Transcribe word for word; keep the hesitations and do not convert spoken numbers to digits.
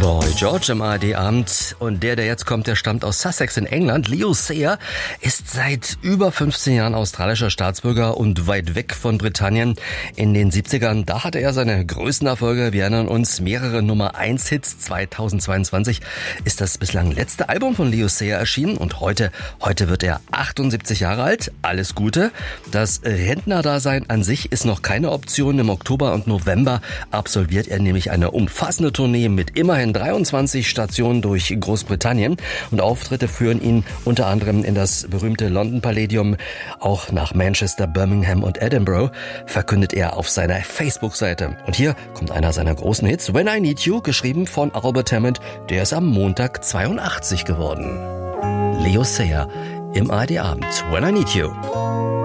Boy George im A R D-Abend. Und der, der jetzt kommt, der stammt aus Sussex in England. Leo Sayer ist seit über fünfzehn Jahren australischer Staatsbürger und weit weg von Britannien. In den siebzigern, da hatte er seine größten Erfolge. Wir erinnern uns, mehrere Nummer eins Hits. zweitausendzweiundzwanzig ist das bislang letzte Album von Leo Sayer erschienen. Und heute, heute wird er achtundsiebzig Jahre alt. Alles Gute. Das Rentnerdasein an sich ist noch keine Option. Im Oktober und November absolviert er nämlich eine umfassende Tournee mit immerhin dreiundzwanzig Stationen durch Großbritannien und Auftritte führen ihn unter anderem in das berühmte London Palladium, auch nach Manchester, Birmingham und Edinburgh, verkündet er auf seiner Facebook-Seite. Und hier kommt einer seiner großen Hits, When I Need You, geschrieben von Albert Hammond, der ist am Montag zweiundachtzig geworden. Leo Sayer im A R D-Abend, When I Need You.